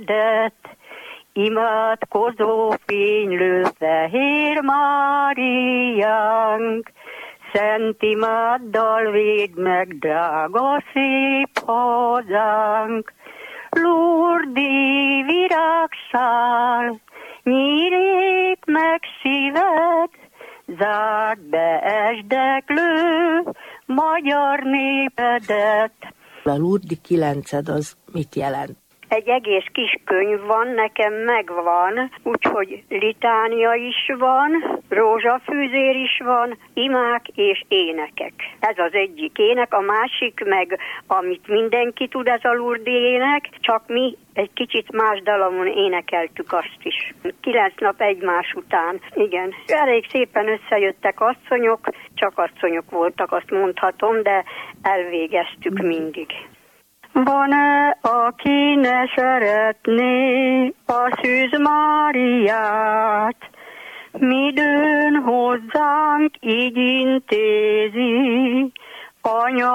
Imádkozó fénylő fehér Máriánk, szent imáddal védd meg drága szép hazánk. Lurdi virágszál, nyílik meg szíved, zárd be esdeklő magyar népedet. A Lurdi kilenced az mit jelent? Egy egész kis könyv van, nekem megvan, úgyhogy litánia is van, rózsafűzér is van, imák és énekek. Ez az egyik ének, a másik meg, amit mindenki tud, ez a Lurdi ének, csak mi egy kicsit más dalamon énekeltük azt is. 9 nap egymás után, igen. Elég szépen összejöttek asszonyok, csak asszonyok voltak, azt mondhatom, de elvégeztük mindig. Van-e, aki ne szeretné a Szűz Máriát, midőn hozzánk így intézi, anya